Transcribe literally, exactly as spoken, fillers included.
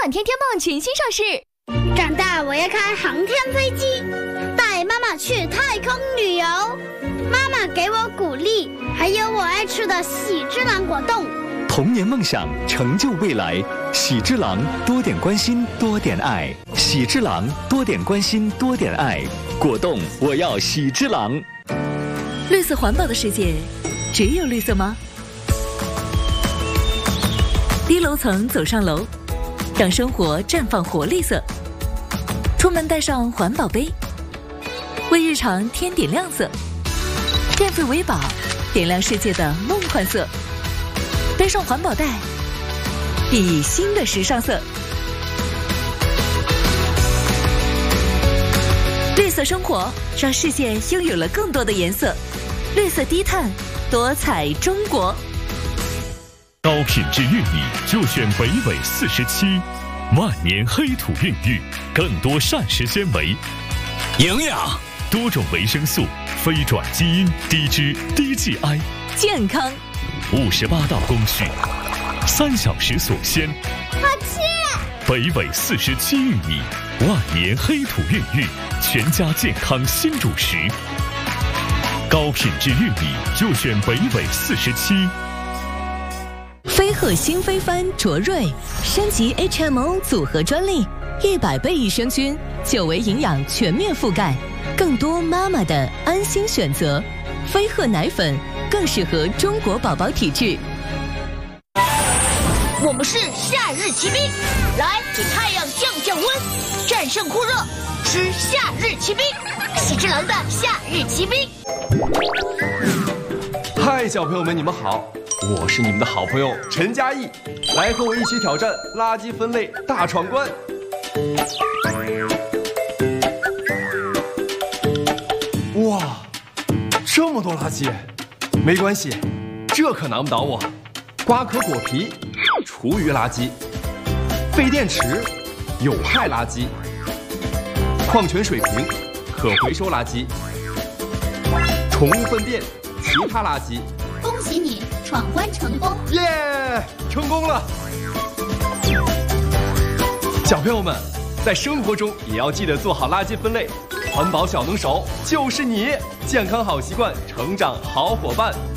暖天天梦全新上市。 长大我要开航天飞机，带妈妈去太空旅游。妈妈给我鼓励，还有我爱吃的喜之郎果冻。 童年梦想，成就未来。喜之郎，多点关心，多点爱。喜之郎，多点关心，多点爱。果冻，我要喜之郎。 绿色环保的世界，只有绿色吗？低楼层走上楼，让生活绽放活力色。出门带上环保杯，为日常添点亮色。电费为宝，点亮世界的梦幻色。背上环保袋，熠熠新的时尚色。绿色生活，让世界拥有了更多的颜色。绿色低碳，多彩中国。 高品质玉米就选北纬四十七，万年黑土孕育，更多膳食纤维、 营养、 多种维生素、非转基因、低脂、低 G I， 健康。 五十八道工序，三小时锁鲜。 好吃！ 北纬四十七玉米，万年黑土孕育，全家健康新主食。高品质玉米就选北纬四十七。 飞鹤新飞帆卓瑞升级 H M O 组合专利，一百倍益生菌，久维营养全面覆盖，更多妈妈的安心选择。飞鹤奶粉更适合中国宝宝体质。 我们是夏日骑兵，来给太阳降降温，战胜酷热，吃夏日骑兵，喜之郎的夏日骑兵。 嗨，小朋友们，你们好，我是你们的好朋友陈嘉译，来和我一起挑战垃圾分类大闯关。哇，这么多垃圾！没关系，这可难不倒我。瓜壳果皮，厨余垃圾；废电池，有害垃圾；矿泉水瓶，可回收垃圾；宠物粪便，其他垃圾。 恭喜你闯关成功！ 耶，成功了！小朋友们，在生活中也要记得做好垃圾分类，环保小能手就是你，健康好习惯，成长好伙伴。